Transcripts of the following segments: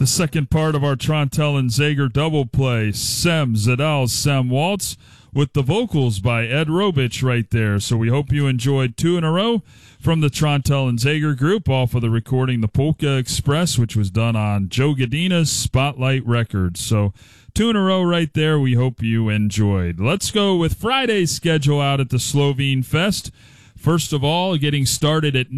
second part of our Trontel and Zager double play. Sem Zadal Sem Waltz with the vocals by Ed Robich right there. So we hope you enjoyed two in a row from the Trontel and Zager group off of the recording The Polka Express, which was done on Joe Godina's Spotlight Records. So two in a row right there. We hope you enjoyed. Let's go with Friday's schedule out at the Slovene Fest. First of all, getting started at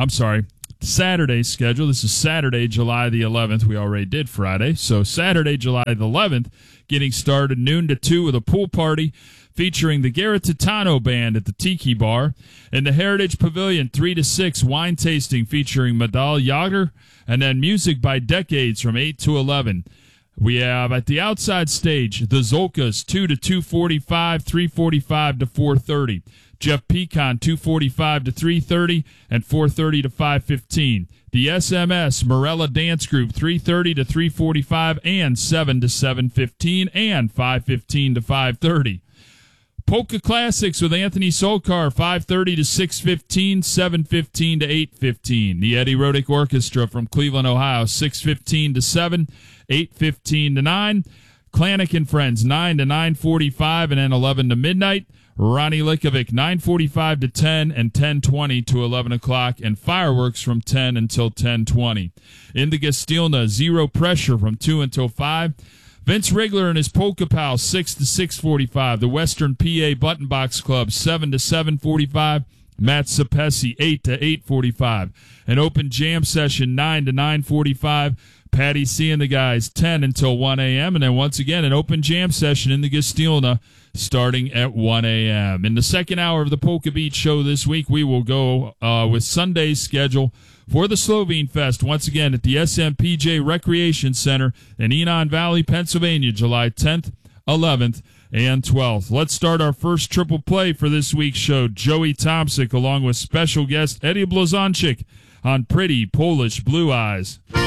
Saturday's schedule. This is Saturday, July the 11th. We already did Friday. So Saturday, July the 11th, getting started noon to 2 with a pool party featuring the Garrett Titano Band at the Tiki Bar. In the Heritage Pavilion, 3 to 6, wine tasting featuring Madal Yager, and then music by Decades from 8 to 11. We have at the outside stage, the Zolkas, 2 to 2:45, 3:45 to 4:30. Jeff Pecan, 2:45 to 3:30, and 4:30 to 5:15. The SMS Morella Dance Group, 3:30 to 3:45, and 7 to 7:15, and 5:15 to 5:30. Polka Classics with Anthony Solkar, 5:30 to 6:15, 7:15 to 8:15. The Eddie Rodick Orchestra from Cleveland, Ohio, 6:15 to 7, 8:15 to 9. Klanik and Friends, 9 to 9:45, and then 11 to midnight. Ronnie Likovic, 9:45 to 10, and 10:20 to 11 o'clock, and fireworks from 10 until 10:20. In the Gastilna, Zero Pressure from 2 until 5. Vince Rigler and his Polka Pals, 6 to 6:45. The Western PA Button Box Club, 7 to 7:45. Matt Sapesi, 8 to 8:45. An open jam session, 9 to 9:45. Patty C and the guys, 10 until 1 a.m. And then once again, an open jam session in the Gastilna starting at 1 a.m. In the second hour of the Polka Beat show this week, we will go with Sunday's schedule for the Slovene Fest, once again at the SMPJ Recreation Center in Enon Valley, Pennsylvania, July 10th, 11th, and 12th. Let's start our first triple play for this week's show. Joey Tomczyk along with special guest Eddie Blazonczyk on Pretty Polish Blue Eyes.